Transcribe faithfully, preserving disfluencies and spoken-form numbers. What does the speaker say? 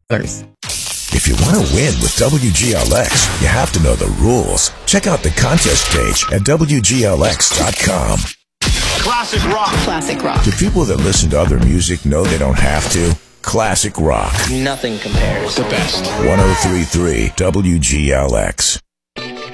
If you want to win with W G L X, you have to know the rules. Check out the contest page at W G L X dot com. Classic rock. Classic rock. Do people that listen to other music know they don't have to? Classic rock. Nothing compares. The best. one oh three point three W G L X.